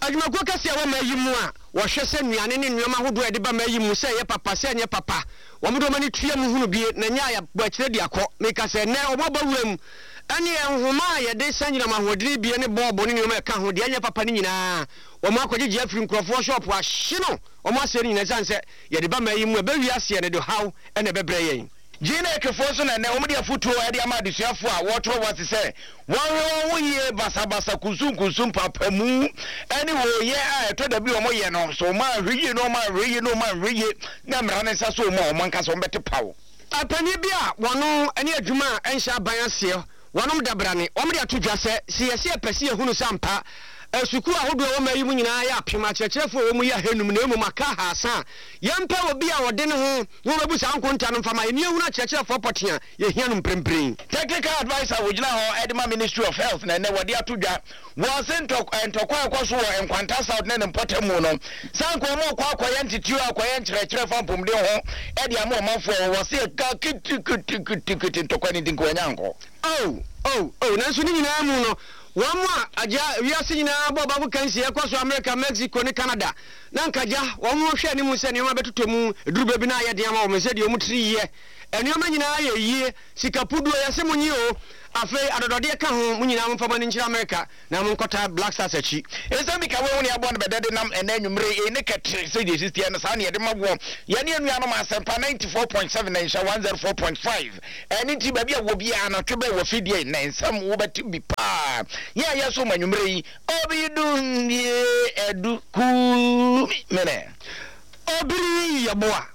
adwumakuo kase a wama yi mu a wo hwese nuane ne nuoma hodo e de ba ma yi mu se ye papa se nye papa wo mo do mani tua mu hunu bie na nya ya ba kire de akọ meka se ne o baba wuram ane enhoma ye de sanyina mahodiri bie ne bobo ne nuoma ka ho de nya papa ne nyina wo ma akọgye afiri nkrofo shop a hye no wo ma se nyina sanse ye de ba ma yi mu e ba wi ase ne de haw ene bebre yen Jina ekefo so na omudi afutuo ade ama adesuafo a wotro wase se won ye basa kusum papamu ene wo ye a to da bi omo ye no so ma hwiye no ma hwiye na mra ne sa so mo nka so mbete pawo apani bi a wono ene adwuma enhya ban ase wonom dabrane omudi atodwa se se pese ehunu sampa suku ahodo wo mayi mu nyina ya apema kyerkyerefo wo mu ya henum na emu maka ha sa yempe obi a wode ne ho wo bebu sa nkonta no mfama eni ehuna kyerkyerefo potia ye hia no mprempren technical advisor wo gina ho Edema Ministry of Health na ne wode atodwa wo sentok entokwa ekwoso wo enkwanta south na ne mpotemu no sanko mo kwa akoye ntitiwa akoye kyerkyerefo mpomde ho ede ama omafo wo se ka kiti ntokwa ni dinko nyanko nanso ni nyina mu no wamwa aja wiase nyina bo babu kansi ekwaso America Mexico ni Canada na nkaja wamwo hwe ni mu se ne ma betotemu durube bi na ye de ama wo mese de omu triye enioma nyina ye yie sikapudu ya se munyi o afei adodode ka ho munyina mfama ni nchira America na munkota Black Stars achi ezambi ka woni abon bedede nam enanwumre ne ketre se de sistia na sa ne de mawo ye ne anuanom asempa 94.7 na insha 104.5 eni ti babi a wo bia na twebe wo fidie na nsam wo beti bi pa ya so manwumre yi obi dun ye edu ku mene obiri yaboa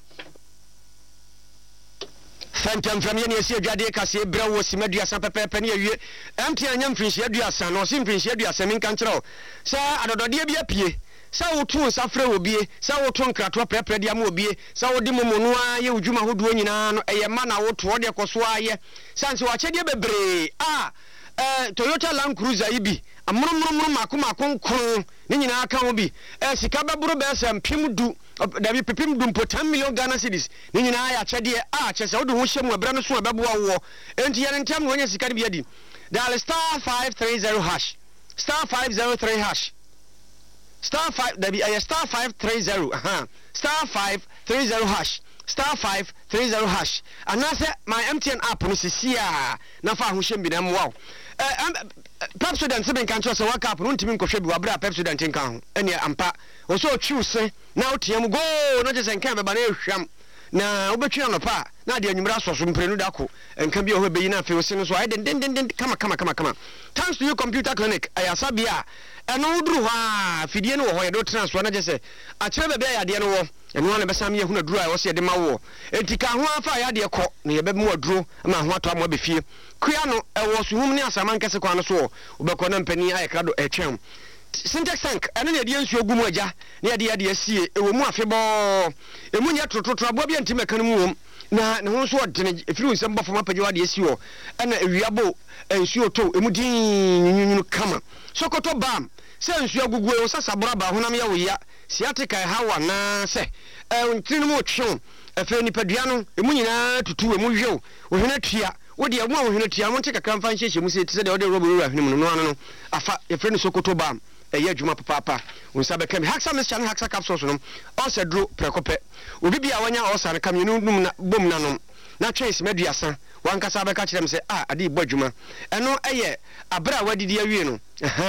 Fantam from Yeni Jade Cassia Brow, Simedia Sapepe Penny, empty and young fish, Yaduasan, or Sim Fish, Yaduasan in control. Sir, I don't know, dear Pie. So, two Safra will be, so Tonka, Prediam will be, so Dimonoa, you Juma who do in a man out toward your Cosway. Sans watch a bebre. Toyota Land Cruiser Ibi, a Makuma Kong, Nina Kamobi, Sikaba Brubes and Pimudu. Da bi pepim dum po 10 million Ghana cedis ni nyina ya chede chese wo de ho hyem abra no so abeboa wo enti yare ntam no nya sika de biadi dial *530 hash *503 hash *5 da bi *530 *530 hash *530 hash anase my MTN app no sisia na fa ho hyem bi na mo Pepsodent se ben kan cho se waka app no ntimi nkohwe bi wabra Pepsodent nkan ho ene ampa wo so chiuse na otiam go no je se nkan be ba na ehwam na obetwi no pa na de anwumra soso mprenu dako nkan bi o be yi na fe o se no so ai den kama thanks to you computer clinic ayasa bia eno uduru ha fidie no ho ye do transfer na je se a kire be ya de no wo eno na be sam ye huna duru a wo se de ma wo entika ho afa ya de kọ na ye be mu aduru ma ho ato am be fie kua no ewo so hum ni asama nkese kwa no so obekọ na mpani ayekra do etwem Syntax tank ene ne de nsuo gu mu agya ne de asie ewo mu afebọ emu nya trotro abo bia ntime kan mu wom na ne ho so odene efiru nsem bofo mapagye wa de asi wo ena ewiabo nsuo to emu din kama sokoto bam se nsuo gugu e sasa boraba honam ya wo ya siatika hawa na se ntinu mu twon efe ni padua no emu nyina tutu emu hwew wo hene tua wodi amu a wo hene tua won te kakra mfa nhyehyɛ mu se te se de wode robo wura hene mu no afa efe ni sokoto bam eye adwuma papa unsa be kam haksa mes chan haksa capsules no o se dro prekope obi bia wanya o sa kam yenu num na bom nanom na twes meduasa wankasa be ka kirem se ade ibo adwuma eno eye abra wadidi awie no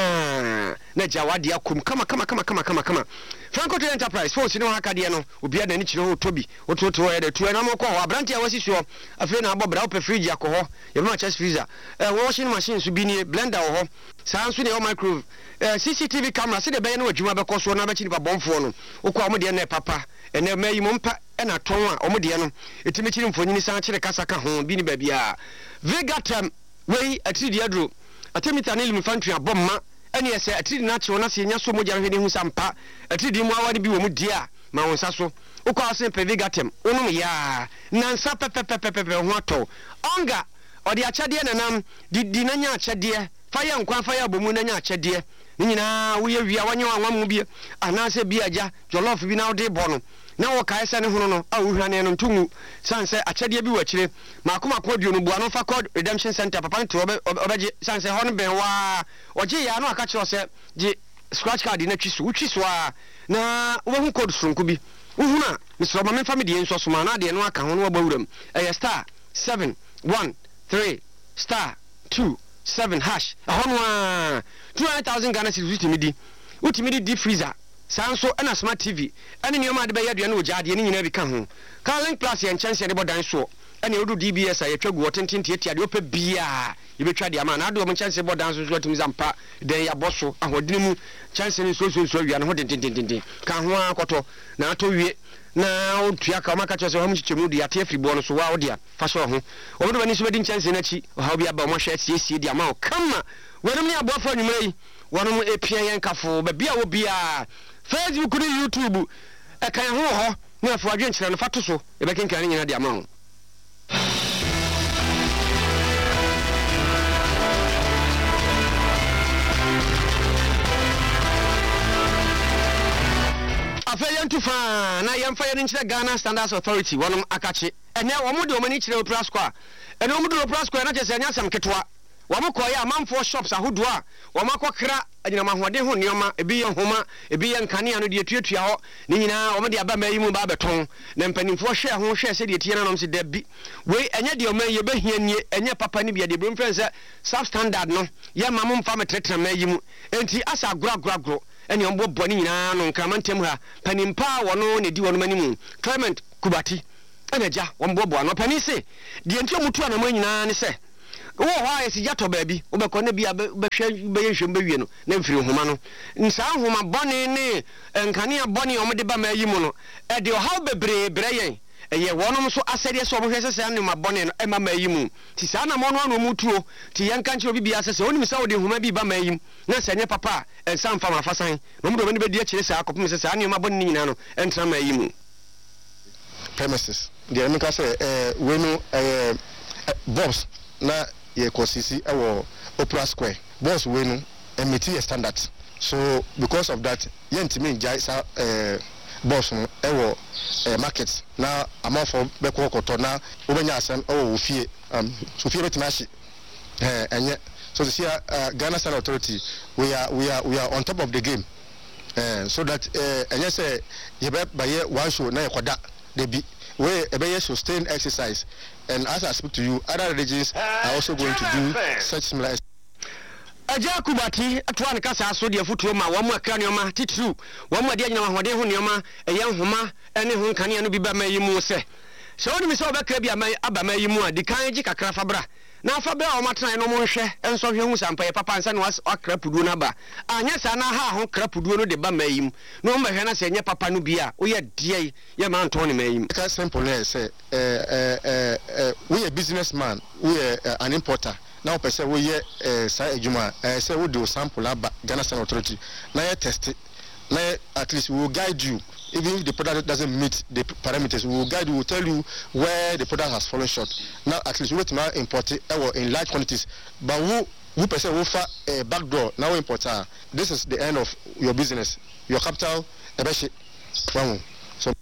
na jawadi akum kama Franco to Enterprise force no hakade no obi na ni kire ho tobi ototo ye de tu na moko ho abranti a wasisuo afi na abobra ope fridge akoho ye ma chest freezer washing machine so bi ni blender ho sanso ne o microwave CCTV camera se de be na adwuma be koso na be chi ni babonfo no okwa mo de na papa ene mayi mompa ena ton a omo de no etimi chi mfonyini san kire kasa ka ho bi ni ba bia Vegatam wei atidi adro atemita ne limfantry abomma ene ese atidi na che wona se nya so mo jare hwede hu sampa atidi mu awade bi wo mu dia ma wonsa so ukwa se pe Vegatam onum ya nansa pepepepepe ho ato onga odi achade nanam di na nya achade fire nkwa fire bomu na nya achade nyina wo ye wia wanye wanwamu bi anase bi aja jollof bi na ode bono na wo kae se ne hono no a wo hwane no ntumu sanse achade bi wachire makoma kodio no bua no fa code redemption center papa nto obeje sanse hono ben wa oje ya no aka kire se je scratch card na twiso utwiso a na wo hu code sonko bi wo hu na Mr. Mama family de nso so ma na de no aka ho no bawuram star 713 star 27 hash ahono a 200,000 Ghana cedis utimidi deep freezer sanso na smart TV ene ne ma de be yadua na ojaade ne nyina bi ka ho Carlin Plus ye chance de bodan so ene odu DBS a yetwagu otententi etiade opa bia yebetwa de ama na ado mo chance bodan so atimi zampa den ya boso ahodine mu chance ne so awia no ho den ka ho akoto na ato wie na otua ka maka chose ho mchichemu de ate afribo no so wa odia fa so ho obodo bani so bedi chance na chi ha obi aba mo hwe siesie de ama o kama wonum ne aboafo anwumrai wonum epia yen kafo ba bia wo bia Facebook ni YouTube e kan ho na afo adwen kire no fa to so e be kenkan nyina de ama ho afayan tufa na yamfa yen kire Ghana Standards Authority wonum akache ene wo de omani kire opera square ene wo de opera square na chese anya sam ketwa wo koye amanfo shops ahodo a wo makokra anyina mahode ho nioma ebi ye homa ebi ye nkane ano de etuatua ho ni nyina wo de aba mayi mu ba beton na mpanimfo hwe ho hwe se de tie na nom se dabi we enye de oman ye behia nie enye papa ni bia de bro mfrense sub standard no ye mamum mfa metretra mayi mu enti asa agro ene ombo boni nyina no nkramantem ha panimpa wono ne di wono manimu Clement Kubati eneja ombo bo ano pani se de enti omutu anamo nyina ne se wo ha esi jato baabi wo be ko na bia be hwe be yehwe be wie no na mfiri homa no nsa homa boni ne nkane aboni omde ba mayi mu no e de ha bebre yen eye wonom so asede so obhwe sese anu mabone no ema mayi mu ti sa na mo no anu mutuo ti yanka nche obi bia sese onim sa ode homa bi ba mayi mu na senye papa ensa mfa mafasan no mo do bani be di akire sa akopum sese anu mabone ni nyina no entra mayi mu premises the emeka say we no boss na ye kosisi ewo Opera Square boss we no emiti standard so because of that yentimi jai sa boss no ewo market na amafo beko koto na obenya asem ewo ofie so fie betinashi enye so this year Ghana Standard Authority we are on top of the game so that enye say ye be baye one show na yekoda de bi we ebe sustain exercise and as I speak to you other regions are also going to do such similar Aja Kubati atwa nkasa aso de afutuo ma wo mu aka neoma titru wo mu ade anyina hode ho neoma eye nhoma ene ho nkane no bi ba mayi mu se woni mi se obekra bi aba mayi mu a di kan ji kakra fabra na fabra o matena no mo nhwe enso hwe hu sampa ye papa nsa no akra puduo na ba anya sa na ha ho kra puduo no de ba mayi mu no mo hwe na se nye papa no bi a wo ye de ye ma nto ne mayi mu ka simple say we a businessman we an importer now person we ye say ejuma say we do sample aba Ghana Standard Authority na ye test it na at least we will guide you even if the product doesn't meet the parameters we will guide you, we will tell you where the product has fallen short now at least we wait now import it in large quantities but who person will offer a back door now importer this is the end of your business your capital ebeshi one so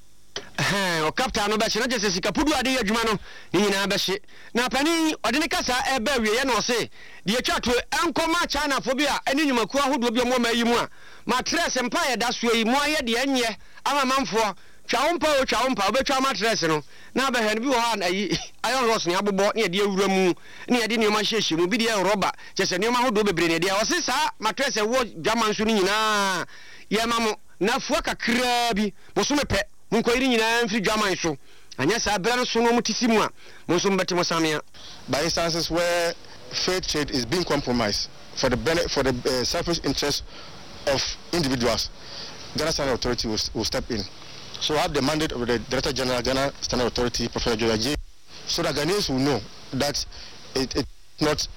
o capital no beche na je sika pudu ade adwuma no ni nyina beche na pani ode ne kasa ebe wie ye no se de atwato enkoma China fo bi a eni nyumaku ahodo bi mo mayi mu a matres empa ye da so yi mo aye de enye ama manfo twawompa obetwa matres no na be he bi wo ha na yi iron rods ne abobo ne de awura mu ne ye de ne ma hyehye mu bi de rubber chese ne ma ahodo bebre ne de o se sa matres wo dwaman so ni nyina ye mamo na fo kakra bi boso mepe munkoiri nyina mfi dwaman so anya sa bra no so no mutisi mu a monso mbete mo samia by instances where fair trade is being compromised for the selfish interest of individuals Ghana Standard Authority will step in so I have the mandate of the Director General Ghana Standard Authority Professor Joya J so that Ghanaians will know that it's not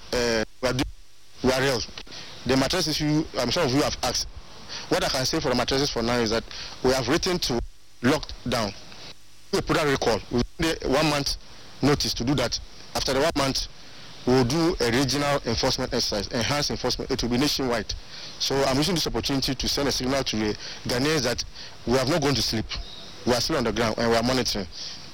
we are real. The mattress issue I'm sure of you have asked what I can say for the mattresses for now is that we have written to locked down. We put a recall. We need 1 month notice to do that. After the 1 month, we will do a regional enforcement exercise, enhanced enforcement. It will be nationwide. So I'm using this opportunity to send a signal to the Ghanaians that we have not gone to sleep. We are still on the ground and we are monitoring.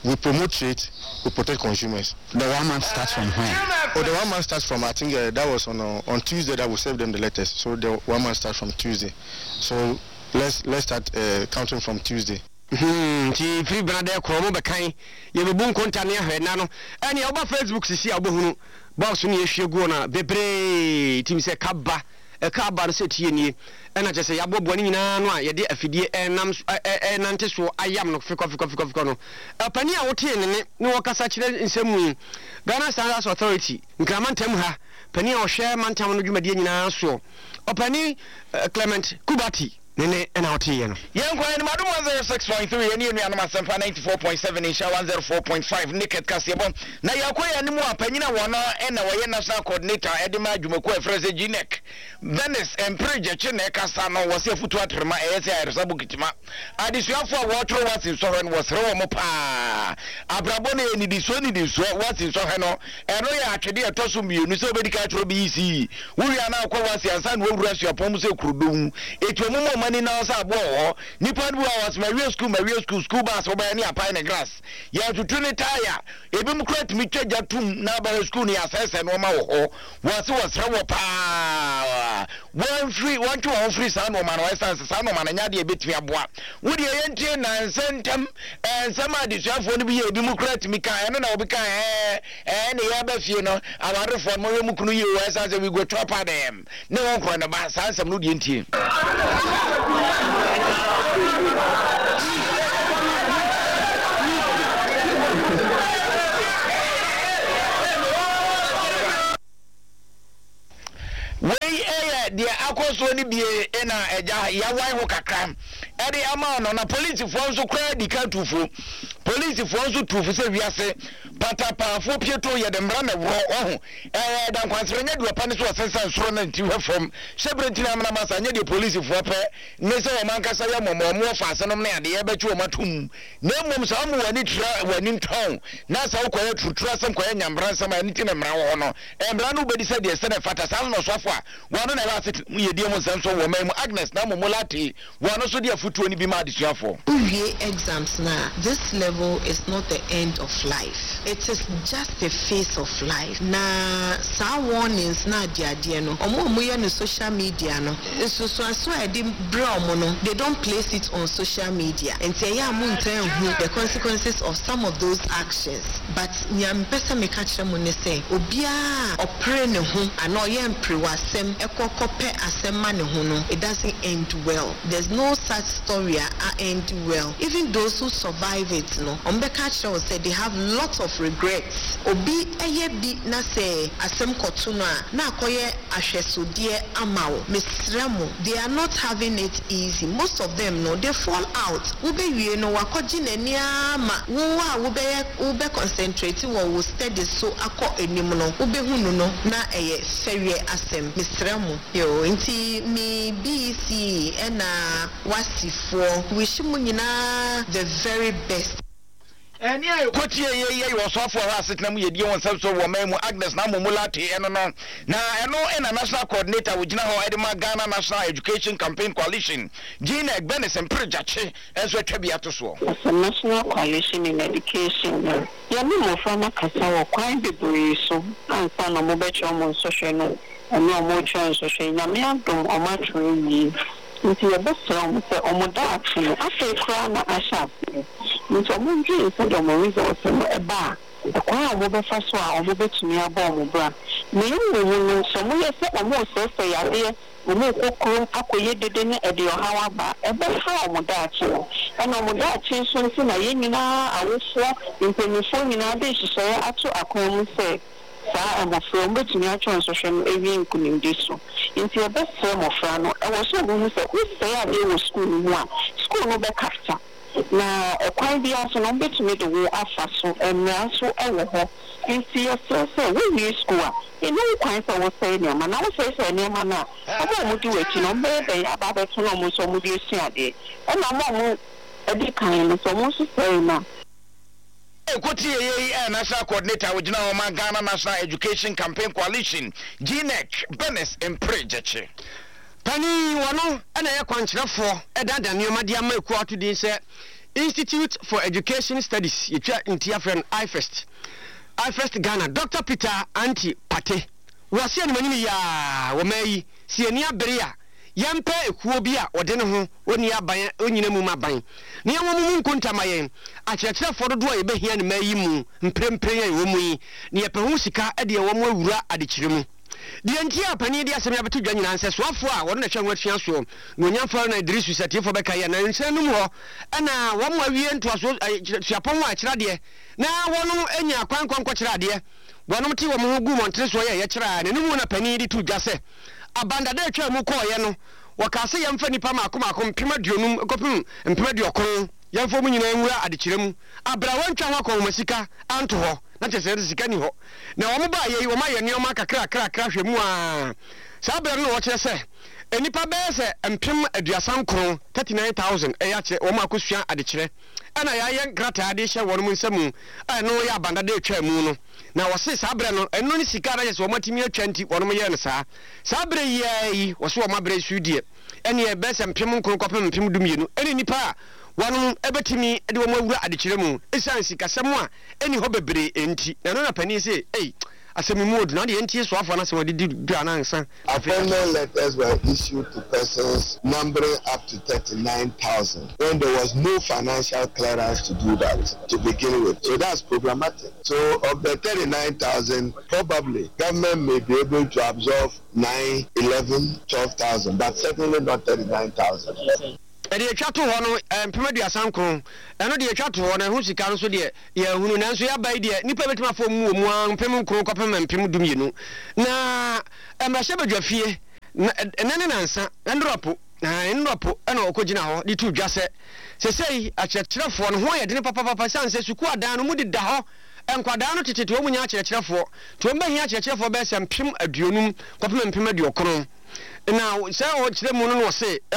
we promote trade, we protect consumers. The 1 month starts from when? Oh, the 1 month starts from, I think that was on Tuesday that we serve them the letters. So the 1 month starts from Tuesday. So let's start counting from Tuesday. Ti free brother kromo be kan ye be bun konta ne ahwe na no ene oba Facebook sisi abohunu box ne yehwe go na bebre tim se kaba no se tie nie ena je se yabobo ne nyina no a ye de afidie enam nante so ayam no fiko no apani a wote ne wo kasa kire nsemu Ghana Standards Authority nkramantam ha pani a ohwe mantam no dwumadie nyina so opani Clement Kubati Nene and out here. Young Queen, Madam 106.3, and you know, 94.7 in 104.5, Nicket Cassiabon. Now, Yakoya and more Penina Wana and our national coordinator, Edima Jumako, Freze Ginek, Venice and Preja Cheneka Sano was a foot water, my Asa Sabukitima. I discovered for water was in Sohan was Romopa. Abrabone and the Sony was in Sohano, and we actually a Tosum, you so many catro BC. We are now Kowasi and San will rest your Pomse Krudum. It will money now sa bo nipa du was my real school bus oba ni apine grass ya to trinitaya ebi mu krat mi twaja tum na ba school ni asese no ma wo was rewo pa one free sa no ma no essence sa no ma na nya de ebetimi aboa wo de yentie na nsentem ensama de suafo no bi ebi mu krat mi kan eno na obi kan ne ya ba fie no aware fo mo mu kunu yi wo essence we go trap them ne won kro na ba sa nsem no de yentie the Akosoni be in a Yawai Hokakram. Eddie Amon on a police force to cry the Katufu. Police force to say we are say, Patapa, for Pietro, Yadambrana, and concerning the punish was sent to her from Shebretina Masa, and the police for Nessa Mancasaya, more fast and the Abetu Matum. No mum some when in town. Nasa quiet to trust some quiet and Bransam and Nitin Mrahono. And Branu said yesterday, Fatasal no sofa. One on a we dear Monsanto woman Agnes Namolati, one also dear foot to any be mad for. Exams now. This level is not the end of life. It is just the phase of life. Na some warnings na dia no. Omo muya no social media no. So I didn't brown they don't place it on social media. And say ya the consequences of some of those actions. But nyam pesa me catch them when they say obia opre ne ho ano ye mprewasem ekokope asema ne ho no. It doesn't end well. There's no such story end well. Even those who survive it no. Ombeka show said they have lots of regrets. Obi eye bi na say asem kotuno na akoye ahwesodie amawo mesremo. They are not having it easy. Most of them no they fall out. Ube wie no wakoji nani ama wo ube concentrate wo study so akọ enim no ube hunu no na eye ferie asem mesremo yo nti mi BC ena wasifo wish mu nyina the very best. And yeah, what ye was for us at Namu, you want some so woman Agnes Namulati and no. Now I know in a national coordinator with General Edema Ghana National Education Campaign Coalition, Gina Benes and Prejache, as well to so. As a national coalition in education, Yamu from a Casa quite be so, and son of Mobecho social and no more chance of saying Yamiam or much. Into your best song, Omoda, after crown Asha. Into a moon dream, said on the results a bar. A choir will be first one, or be to me a bomb, bra. Maybe some way set a more so say, idea, we may cook acquired the dinner at your however, a best how Modachi. And Omodachi, so soon a yena, I wish in Penifomina, they should say, actually, a common say. I'm a film, but me actually social avian couldn't do so. Into your best form of Frano, I was so going to say, we say I was school one, school no back after. Now, a quite the answer on bit to me the war after so, and now so over. Into yourself, say, we need school. In no kinds I was saying, and I was saying, Mana, I won't do it, you know, baby, about the two almost so would you see a day. And I'm more a big kind, so almost saying now. National Coordinator with Ghana National Education Campaign Coalition, GNEC, Benes and Prejache. Penny, one and a quantity for a dad and your Madia Melqua today said, Institute for Education Studies yɛtwa ntia friend IFEST Ghana Dr. Peter Anti Pate wase anumanyini ya wɔmayi si ani abere a yɛmpɛ ekuo bi a ɔde ne ho oni aban onyina mu maban ne yɛwɔ mu nkontama yɛn akyerɛkyerɛfo dodo a yɛbɛhia ne mayi mu mprempren a yɛwɔ mu yi ne yɛpɛ ho sika de yɛwɔ mu awura adekyire mu deɛ ntia pani de asɛm yɛbɛto dwa nyina nsɛ soafo a wɔn na hwɛ nwafia so no nyamfa na Idrisu Satiefo bɛka yɛ na nsanum hɔ ɛna wɔn awie ntoaso suapɔn a kyerɛ deɛ na wɔn anya kwan kyerɛ deɛ wɔn te wɔn ho gu montre so yɛ kyerɛ na nemu na pani de to dwa sɛ abanda da atwa mu kɔɔyɛ no wɔkaase yɛmfa nipa maako mpema duonum kɔpem mpema duokron yɛmfa mu nyina nwura adekyerɛ mu abra wɔntwa ho akɔnma sika anto hɔ na kyerɛ sɛ sika ni hɔ na wɔn ba yɛ wɔn ayɛ nneɛma kakra hwɛ mu a saa abra no wɔkyerɛ sɛ enipa bɛyɛ sɛ mpem 39,000 ɛyɛ akyerɛ wɔn akɔsua adekyerɛ ɛna yɛayɛ grataa de hyɛ wɔn mu nsɛm ɛno yɛ abanda da atwa mu no na wɔse saa abra no ɛno ne sika na yɛ sɛ wɔn atimi atwa nti wɔn yɛ no saa abra yi wɔse wɔn abra su deɛ ɛne ɛbɛyɛ sɛ mpem 9 kɔpem mpem 12 ɛne nipa a wɔn ɛbɛtimi de wɔn awura adekyerɛ mu ɛsiane sikasɛm a ɛni hɔ bebree enti na ɛno na panin sɛ Appointment letters were issued to persons numbering up to 39,000 when there was no financial clearance to do that to begin with. So that's programmatic. So of the 39,000, probably government may be able to absorb 9, 11, 12,000, but certainly not 39,000. The chat one Pemedia Sanko, and the chat one who's the council dear, who answer by dear Nipabetima for one Pemu Crocopem and Pemudumino. Now, a Mashaba Jafie, and an answer, and Rapo, and Okojina, the two just say, a church one, why I didn't Papa San says you quite down, would it daho, and Quadano to Woman church for, to a church for best and Pim a dunum, Copem and Pemedio Cron. Now, so what the moon was say, a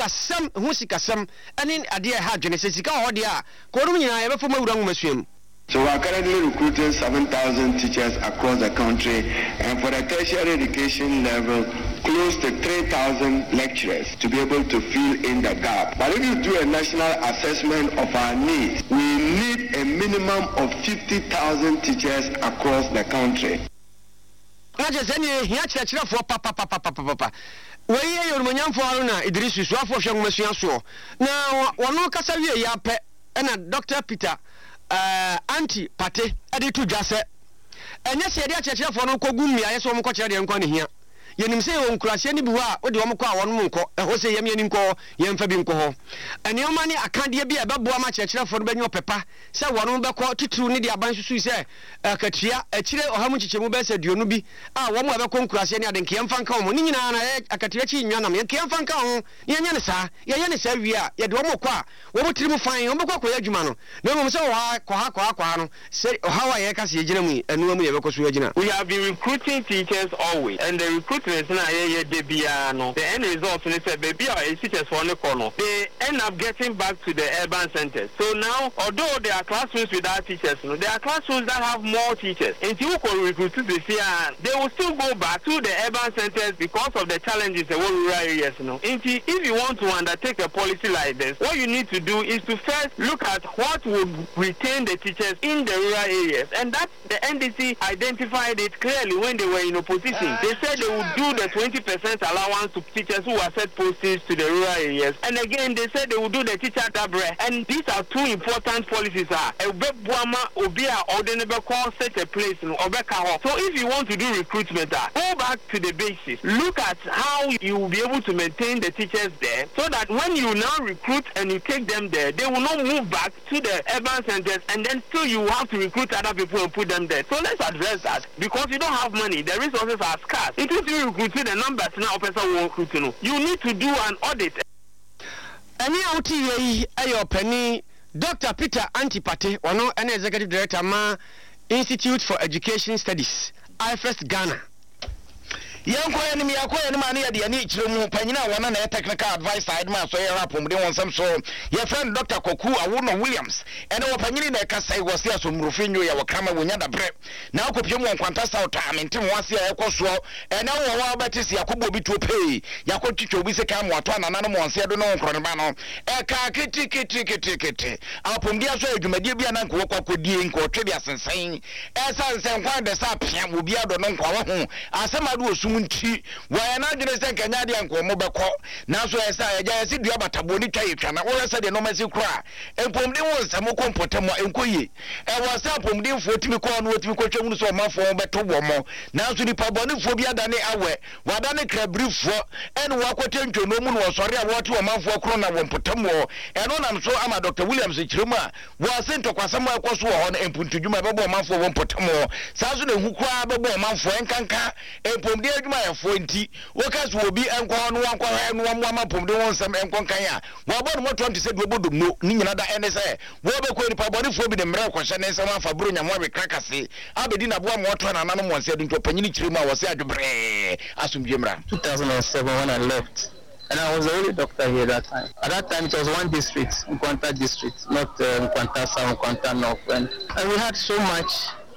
Husika and in a dear had Genesis, Cordia, Corumia ever from a wrong museum. So we are currently recruiting 7,000 teachers across the country, and for the tertiary education level, close to 3,000 lecturers to be able to fill in the gap. But if you do a national assessment of our needs, we need a minimum of 50,000 teachers across the country. Not just any here for papa. Where you Manyam for Aruna, Idrisu, for young Monsieur So. Now, one more Casavia Yape and Dr. Peter Anti Pate, added to Jase. And yes, I church for no Kogumi, I saw Mokocha and Connie here. Yenim say on Krasiani Bua, or the Omaka one Munko, a Jose Yaminko, Yemfabinko. And your money, I can't be a Babuama church for Benio Peppa. So one back to 2 Nidia Bansu say, a Katia, a Chile or how much Chemuba said Yonubi. Ah, one more Krasiani and Kiamfanko, Nina, a Katiachi, Yanam, Kiamfanko, Yanasa, Yanasa, Yadomoqua, what would you find Omako Yajumano? No, so Quaquano, say how I can see Jeremy and Nomi Evacos. We have been recruiting teachers always, and the recruitment the end result is that baby are teachers for the corner. They end up getting back to the urban centers. So now, although there are classrooms without teachers, there are classrooms that have more teachers. And you can recruit this year, they will still go back to the urban centers because of the challenges in the rural areas. If you want to undertake a policy like this, what you need to do is to first look at what would retain the teachers in the rural areas. And that the NDC identified it clearly when they were in opposition. They said they would do the 20% allowance to teachers who are set postings to the rural areas. And again, they said they would do the teacher dabre. And these are two important policies. So if you want to do recruitment, go back to the basis. Look at how you will be able to maintain the teachers there so that when you now recruit and you take them there, they will not move back to the urban centers and then still you have to recruit other people and put them there. So let's address that because you don't have money. The resources are scarce. It is you recruiting the numbers now, person won't recruit. You need to do an audit. Any OTA, your penny, Dr. Peter Antipate, or no, an executive director, Institute for Education Studies, IFEST Ghana. Yanko enemy yakwa enemy ani ade ani chiremu panyina wona na technical advice side ma so yera pomde wonsam so your friend Dr. Koku Awono Williams ene wo panyini na kasai wose asomrufinyo ya wakama wonya da bre na akopiem won kwanta south amentem wase ekoso ene wo wa batisi yakobo bi to pay yakotwitwa obi se kan wato anana mo wonse do no nkro ba no ka kiti apomde aso adwumadie bia na nko kwakodie nko twebe asensen sansen kwa de sa pia obi ado no nkwa ho asemado osum nti wa na dwene se kanya de nko mo beko na so esa ya esi dua batabo ni twa yetwa na wo se de no masi kra empomde won sam kompotem enkoye wo se apomde mfotimi ko no otimi ko twam no so mafo beto bomo na so ni pabone fo bia dane awe wadane krabrifo ene wakote ntwono mu no sori a wote wo mafo kro na wompotem wo eno nam so ama Dr. Williams chirema wo se ntokwasam akoso wo no empuntudwuma bebo mafo wompotem wo sa so na hukwa bebo mafo enkanka empomde adwuma yefo nti wo kaso obi enko no wankwa no wamma pomde won sam enkonkan a wo bo no moto nti se do bodom no ni nyina da ene se wo be ko ni pabone fo bi de mre kwhye ne nsam afa bro nyamo be krakase abedi na boa moto na nanu mo nse do panyini chirema wo se adwobre asumdie mra 2007 when I left. And I was the only doctor here that time. At that time, it was one district, Nkwanta district, not Nkwanta South, Nkwanta North. And we had so much,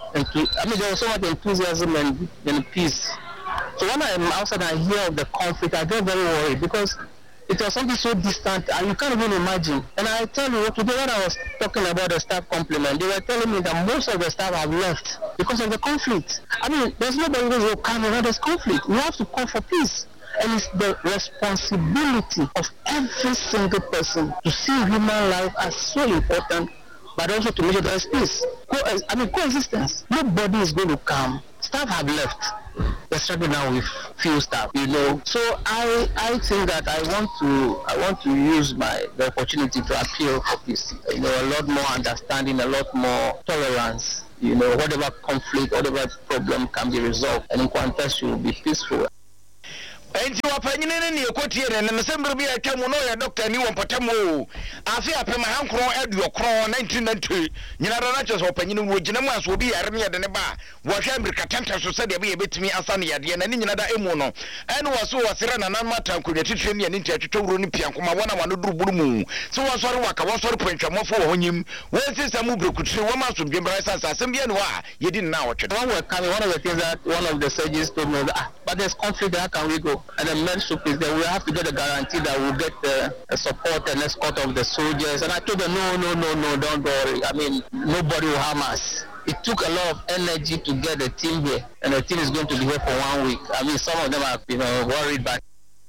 there was so much enthusiasm and peace. So when I'm outside and I hear of the conflict, I get very worried because it was something so distant and you can't even imagine. And I tell you, today when I was talking about the staff complement, they were telling me that most of the staff have left because of the conflict. There's nobody who will come when there's conflict. We have to call for peace. And it's the responsibility of every single person to see human life as so important, but also to make sure there's peace. Coexistence. Nobody is going to come. Staff have left. They're struggling now with few staff, So I think that I want to use the opportunity to appeal for peace. A lot more understanding, a lot more tolerance. Whatever conflict, whatever problem can be resolved, and in Nkwanta will be peaceful. Enti wapanyine ne ekotie ne nsembere bi atwamu no ya doctor ni wompotamo afi apema hankro aduokro 1990 nyina da na cheso wapanyine wo gina mu aso obi yare ne yade ne ba wo hwa America tenta so sade be betimi asane yade na ne nyina da emu no ene wo so wasere na nan mata nkonwa titire ne ne ntiatwetworo ne piankoma wona wano duruburu mu so wasore waka wasore pantwamofo wo honyim wo sisa mu brekutire wo ma so dwembra sansa asem bia ne wa yedi na wotwe one of the things that one of the surgeons told me that, but there's conflict, how can we go? And the men soup is that we have to get a guarantee that we'll get the support and escort of the soldiers. And I told them, no, don't worry. Nobody will harm us. It took a lot of energy to get the team here, and the team is going to be here for 1 week. Some of them are, worried, but.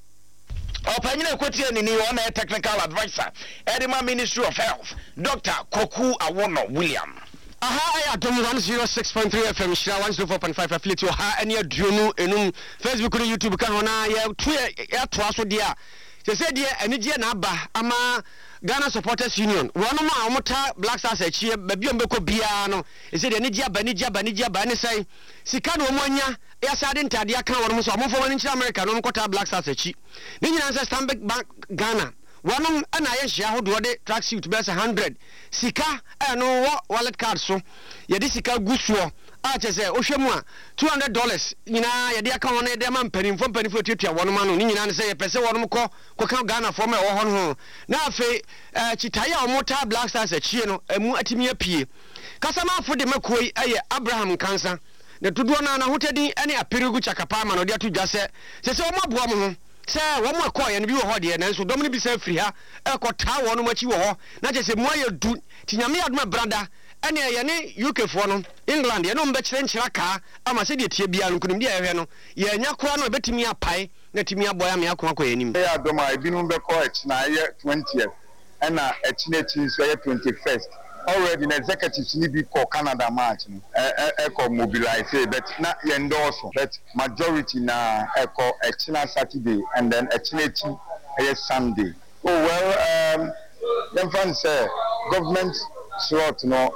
Opanyine Kotie ni one technical advisor, Edema Ministry of Health, Dr. Koku Awono William. Aha, I don't 106.3 FM, Shira 104.5 affiliate you ha any aduonu enum Facebook and YouTube kan hona ya toaso dia. Se se dia enije na aba ama Ghana Supporters Union. Wono ma omota Black Stars achie babi ombeko bia no. E se dia enije aba ne sai. Sika no omonya ya sade ntade aka wono mo so omofo wani nchira America no mkota Black Stars achi. Ni nyina nsa Stanbic Bank Ghana. One ana ye hia ho do de track suit be 100 sika no wallet card so ye de sika gusuo a che se o hwemu a $200 nyina ye de aka won de ma mpanimfo tutua won ma no ni nyina ne se ye pese won ko ka Ghana for me wo ho na afi chitaye a omota Black Stars achie no emu atimi apie kasama afo de makoi aye Abraham Kansa ne tudo na hotedi ene apirigu chakapa ma no de atudwa se o maboa mo ho se wo mo akọ ye ne bi wo ho de na so dom ne bi se firi ha ekota wo no machi wo ho na je se mo aye du tinyame aduma brada ene ye ne UK fo no England ye no mbe kire nchira ka ama se de tie bia no kunim de ye hwe no ye nya kora no betimi apai na timi aboya me akọ yanim ya adoma ebinum be ko echi na ye 20th ena echi na echi so ye 21st already an executive need call Canada match echo mobilize but not endorse but majority na echo Echina Saturday and then Echina Sunday. Oh well them fans say government slot no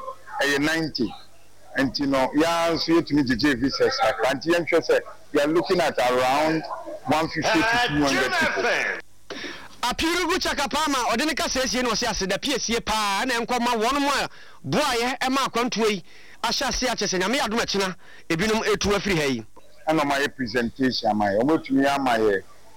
90 and so to meet the JVs and say we are looking at around 150 to 200 people. Apirugu chakapama odenika sesi no se aseda piesie pa na enkoma wonmo boaye ema akwantuei ahyase achese nyame adom akina ebinum etu afiri hayi and on my presentation my almost me my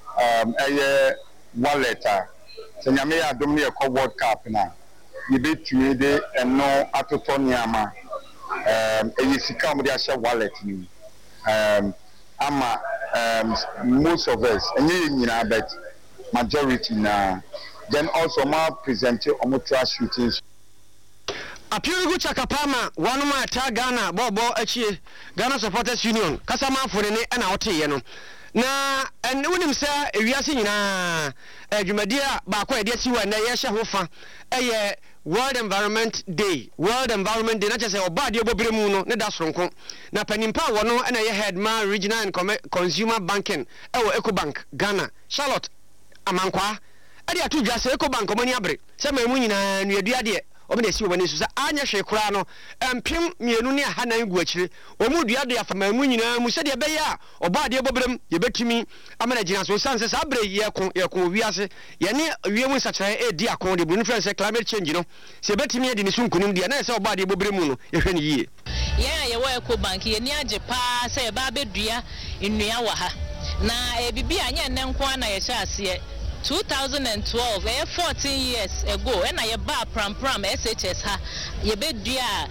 wallet so nyame adom ne ekọ world cup na ye betue de eno atoto niama sika mo de ahye wallet ni ama most of us enye nyina bet majority na then also ma present omo trash shootings Apirigu Chakapama one ma ta Ghana bobo achie Ghana Supporters Union kasama afore ne na wote no na wonim sa ewiase nyina adwumadia ba kwa de si wa na ye hye hofa World Environment Day na chese oba de obobremu no ne da soronko na panimpa wo no na ye headman regional and consumer banking Ecobank Ghana Charlotte Amankwa ade atu dwa se Ecobank omani abre se mamu nyina nuadua de obene si obane su sa anya hwe kura no empem mienu ne hanan gu akire omudua de afamamu nyina mu se de be ya oba de obobrem ye betumi amana gina so sanse sa abre ye ko wiase ye ne wiemu sachare di akon de bu influence climate change no se betumi de ne sunkunum de na se oba de obobrem no ye hwe ne yie ye wo Ecobank ye ni age pa se ba bedua nnua wa ha na bibi anya ne nko na ye hye ase 2012 14 years ago and I ba pram SHS ha ye bedua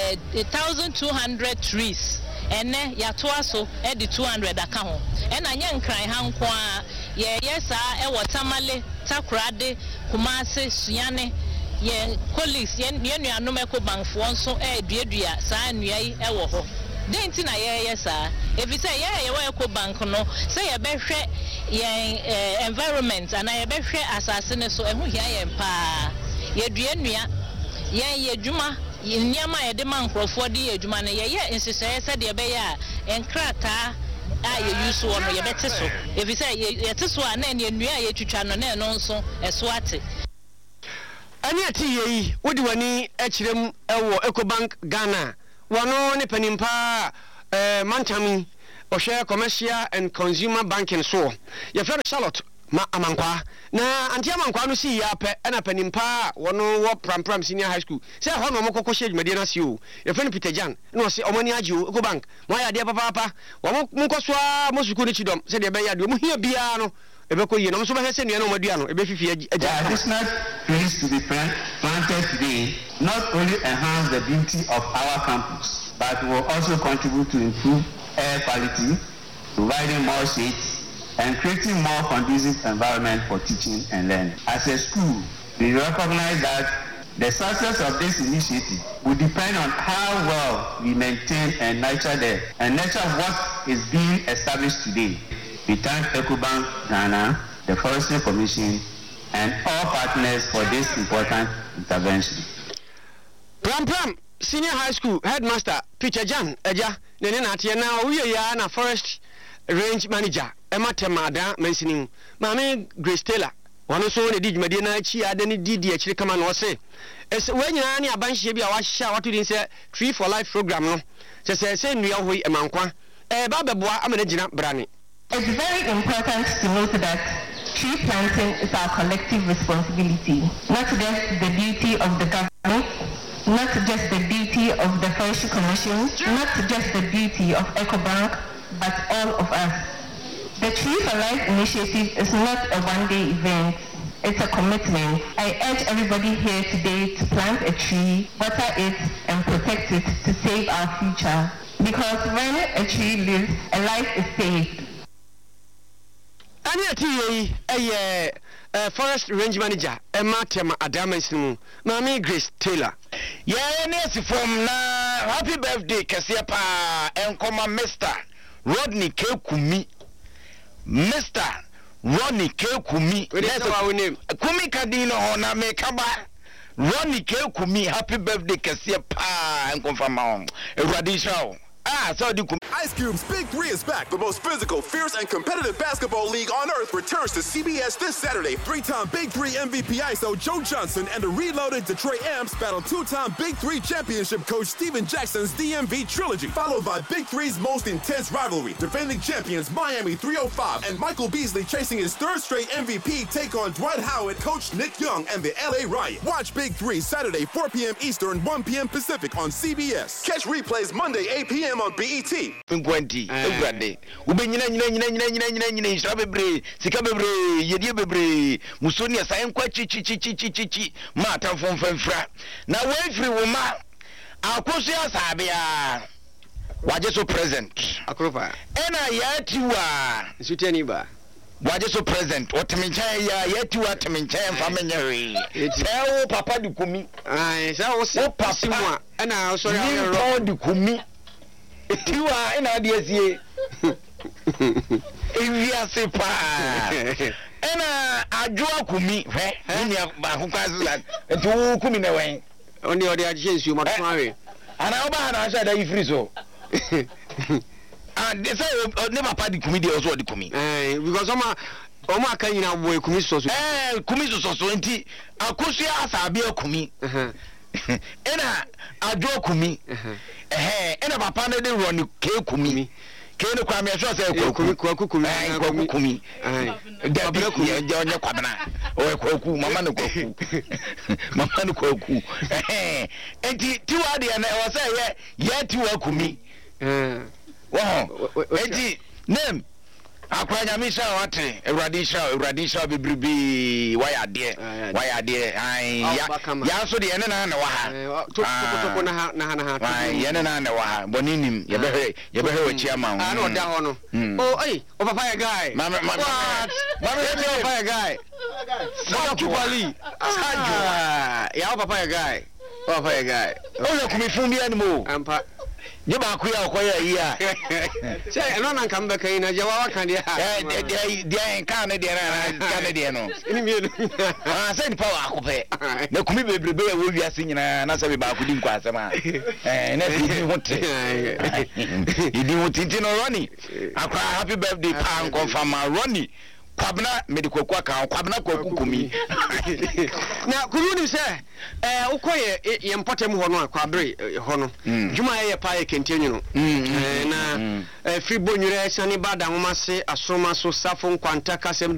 1200 trees and ya toaso e di 200 aka ho and anya nkran ha nko a ye yesa e watamale takrade kumase suane ye colleagues ye nuanom Ecobank fo nso e duadua saa nua yi e wo ho denti na ye yesa efise ye wo Ecobank no say ye behwe ye environment and ye behwe asase ne so ehu hia ye mpa ye duanua ye dwuma nyama ye de mankrofo de ye dwuma ne ye nseseye se de be ya enkrata a ye use wo no ye bete so efise ye te so a na ne nua ye twitwa no na no nso eso ate ani ati yi wodi wani akirem ewo Ecobank Ghana wano ne panimpa mantami ohwe commercial and consumer banking so ye fere Charlotte ma Amankwa na anti Amankwa no si ya pe na panimpa wano wo pram senior high school say ho no mokoko shege medie na si o ye fere Peter Jan no se omani agi o Ecobank mo ya de papa wo mo nkosoa mo suku ni chidom se de be ya de mo hia bia no ebeko ye no so be hese nua no madua no ebe fifi aja additional trees to be planted today not only enhance the beauty of our campus but will also contribute to improve air quality, providing more seats and creating more conducive environment for teaching and learning. As a school, we recognize that the success of this initiative will depend on how well we maintain and nurture what is being established today. We thank Ecobank Ghana, the Forestry Commission, and all partners for this important intervention. Pram Senior High School Headmaster Peter Jan Eja nene na tie na owie ya na Forest Range Manager Ematemada mentioning Mami Grace Taylor wano so ne di dwumade na chi ade ne di akire kama no se wanyina ne abanhye bi a wahya wato din se Tree for Life program no se nnua hoi emankwa ba beboa amana gina brane. It's very important to note that tree planting is our collective responsibility, not just the duty of the government, not just the duty of the Forestry Commission, not just the duty of Ecobank, but all of us. The Tree for Life initiative is not a one-day event. It's a commitment. I urge everybody here today to plant a tree, water it, and protect it to save our future. Because when a tree lives, a life is saved. Forest Range Manager Ematem Adamasimu Mami Grace Taylor. Yes, from na happy birthday Kasia pa enkoma Mr. Rodney K. Kumi. Mr. Rodney K. Kumi. Yes, our name. Kumi Kadino Hona Mekaba. Rodney K. Kumi, happy birthday Kasia pa enkoma Radisha. So Ice Cube's Big 3 is back. The most physical, fierce, and competitive basketball league on earth returns to CBS this Saturday. 3-time Big 3 MVP ISO Joe Johnson and the reloaded Detroit Amps battle 2-time Big 3 championship coach Steven Jackson's DMV trilogy, followed by Big 3's most intense rivalry. Defending champions Miami 305 and Michael Beasley chasing his third straight MVP take on Dwight Howard, coach Nick Young, and the LA Riot. Watch Big 3 Saturday 4 p.m. Eastern, 1 p.m. Pacific on CBS. Catch replays Monday 8 p.m. p.m. on BET. 20. Everyday. Ubenyina nyina bebre. Sika bebre. Yedie bebre. Musoni asa enkwa chi. Ma atamfo mfamfra. Na we free wo ma. Akoso asabia. Waje so present. Akrofa. Ena yatiwa. Suteni ba. Waje so present. Otemenchen ya yatiwa temenchen famenyere. Ewo papa di kumi. Ai, sa wo se papa mu a. Ena so ya ro di kumi. Etiwa ena de asie. Ewia se pa. Ena adwo kumi. He. Ni ba ho kwazu. Etu kumi na wen. Oni odi agye nsu ma tun awe. Ana oba na asha da ifri so. And they say never party kumi dey also the kumi. Because Oma aka nyina boy kumi so. Kumi so enti akoso asabe kumi. Ena adwo kumi. Ena papa na dey run ke kumi. Ke no kwa me so say kumi. Kumi. Da bra kumi je onye kwabena. O kwaku mama no kwaku. Mama no kwaku. Enti tiwa de na o say ye tiwa kumi. Wow. Eti name akwanya misha wate Ewradi sha bebribi waya de ai ya so de ene na wa ha to na ai ene na wa ha boninim ye behe wa chiama na oda ho no o papa ya guy mama papa ya guy Sanju Bali ya papa ya guy o le kumifumi animo ampa je ba ku ya okoya yi a say no na kan be kan na je wa kan dia dia kan na dia na kan na dia no ni mi say ni pa wa akopɛ na kumi bebrebe ya wo wiase nyina na say ba ku di nkwa asɛm a na di hote idi hote no Ronnie akwa happy birthday pa confirm Ronnie kwabna medical kwaka kwabna kwaku kumi na kuru ni se ukoye ye mpotem ho no kwabre ho no djuma ye pa ye kentenyu no na free bonwure sane bada nwoma se asoma so safo nkwanta kasem